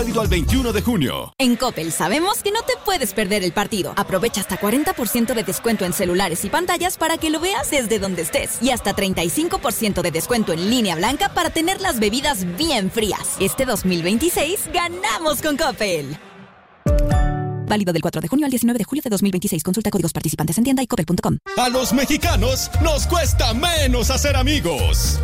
Válido al 21 de junio. En Coppel sabemos que no te puedes perder el partido. Aprovecha hasta 40% de descuento en celulares y pantallas para que lo veas desde donde estés. Y hasta 35% de descuento en línea blanca para tener las bebidas bien frías. Este 2026 ganamos con Coppel. Válido del 4 de junio al 19 de julio de 2026. Consulta códigos participantes en tienda y coppel.com. A los mexicanos nos cuesta menos hacer amigos.